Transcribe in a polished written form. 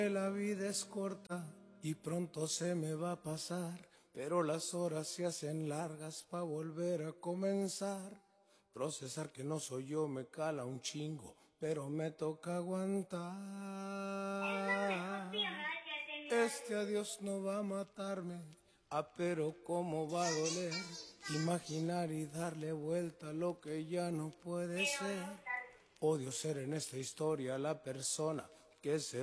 La vida es corta y pronto se me va a pasar, pero las horas se hacen largas pa' volver a comenzar. Procesar que no soy yo me cala un chingo, pero me toca aguantar. Este adiós no va a matarme, pero cómo va a doler. Imaginar y darle vuelta a lo que ya no puede ser. Odio ser en esta historia la persona que se